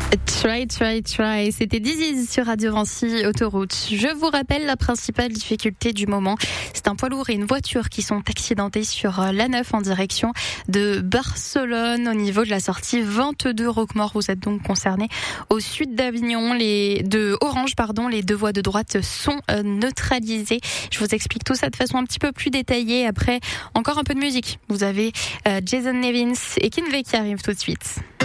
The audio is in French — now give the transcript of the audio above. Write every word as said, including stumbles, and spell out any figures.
Try, try, try. C'était Diziz sur Radio Rancy Autoroute. Je vous rappelle la principale difficulté du moment. C'est un poids lourd et une voiture qui sont accidentés sur l'A neuf en direction de Barcelone au niveau de la sortie vingt-deux Roquemort. Vous êtes donc concerné au sud d'Avignon. Les de Orange, pardon. Les deux voies de droite sont neutralisées. Je vous explique tout ça de façon un petit peu plus détaillée. Après, encore un peu de musique. Vous avez euh, Jason Nevins et Kinvey qui arrivent tout de suite.